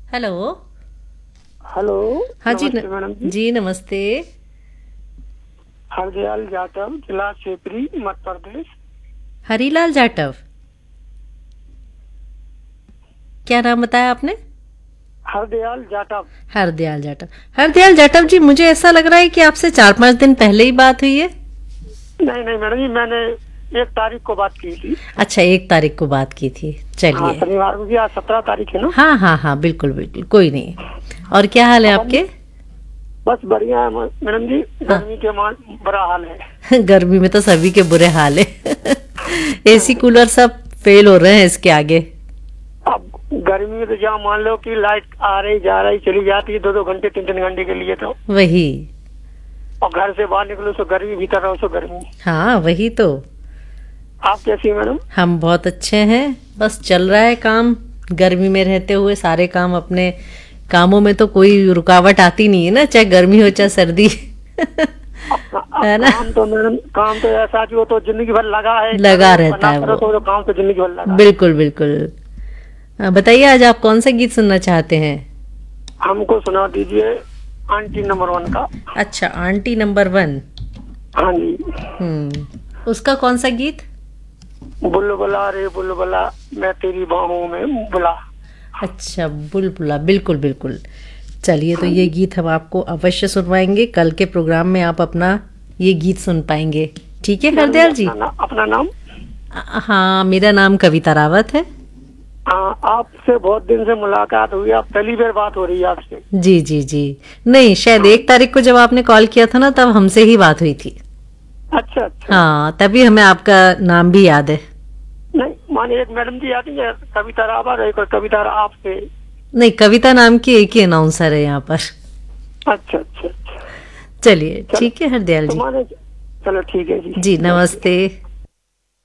Hello. Hello. हाँ जी नमस्ते madam जी। जी नमस्ते। हरदयाल जाटव, जिला शिवपुरी, मध्य प्रदेश। हरीलाल जाटव, क्या नाम बताया आपने? हरदयाल जाटव। हरदयाल जाटव। हरदयाल जाटव जी, मुझे ऐसा लग रहा है कि आपसे 4-5 दिन पहले ही बात हुई है। नहीं नहीं मैडम जी, मैंने 1 तारीख को बात की थी। अच्छा, 1 तारीख को बात की थी। हाँ, चलिए। शनिवार को की। आज 17 तारीख है ना। हाँ हाँ हाँ, बिल्कुल बिल्कुल, कोई नहीं। और क्या हाल है अपन आपके? बस बढ़िया है मैडम जी। हाँ। गर्मी के मान बुरा हाल है। गर्मी में तो सभी के बुरे हाल है। एसी कूलर सब फेल हो रहे हैं इसके आगे। अब गर्मी में तो जहाँ मान लो कि लाइट आ रही जा रही चली जाती है 2-2 घंटे 3-3 घंटे के लिए तो। वही। और घर से बाहर निकलो तो गर्मी, भीतर रहो तो गर्मी। हाँ वही तो। आप कैसी है मैडम? हम बहुत अच्छे हैं, बस चल रहा है काम। गर्मी में रहते हुए सारे काम, अपने कामों में तो कोई रुकावट आती नहीं है ना, चाहे गर्मी हो चाहे सर्दी। अब है ना। काम तो मैडम, काम तो ऐसा जो तो जिंदगी भर लगा है। लगा करो रहता ना है करो वो। तो काम तो जिंदगी भर लगा है। बिल्कुल बिल्कुल। बताइए, आज आप कौन सा गीत सुनना चाहते हैं? हमको सुना दीजिए आंटी नंबर 1 का। अच्छा, आंटी नंबर 1। हाँ जी। उसका कौन सा गीत? बुलबुला रे बुलबुला, मैं तेरी बाहों में बुला। अच्छा, बुलबुला, बिल्कुल बिल्कुल। चलिए, तो ये गीत हम आपको अवश्य सुनवाएंगे। कल के प्रोग्राम में आप अपना ये गीत सुन पाएंगे। ठीक है हरदयाल जी? अपना नाम? हाँ, मेरा नाम कविता रावत है। हाँ, आपसे बहुत दिन से मुलाकात हुई, आप पहली बार बात हो रही है आपसे। जी जी जी। नहीं, शायद 1 तारीख को जब आपने कॉल किया था ना, तब हमसे ही बात हुई थी। अच्छा अच्छा। हाँ, तभी हमें आपका नाम भी याद है। नहीं माने, एक मैडम जी आती है कविता रावत, एक और कविता आपसे। नहीं, कविता नाम की एक ही अनाउंसर है यहाँ पर। अच्छा अच्छा अच्छा। चलिए, चलो ठीक है हरदयाल तो जी। माने, चलो ठीक है जी। जी नमस्ते।